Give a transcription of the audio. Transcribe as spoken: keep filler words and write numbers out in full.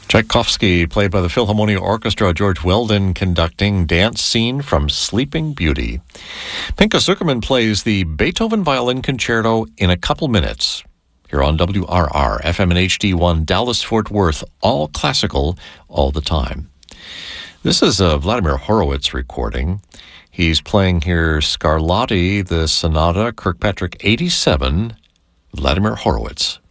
Tchaikovsky, played by the Philharmonia Orchestra, George Weldon conducting dance scene from Sleeping Beauty. Pinka Zuckerman plays the Beethoven Violin Concerto in a couple minutes. Here on W R R, F M and H D one, Dallas-Fort Worth, all classical, all the time. This is a Vladimir Horowitz recording. He's playing here Scarlatti, the Sonata, Kirkpatrick eighty-seven, Vladimir Horowitz.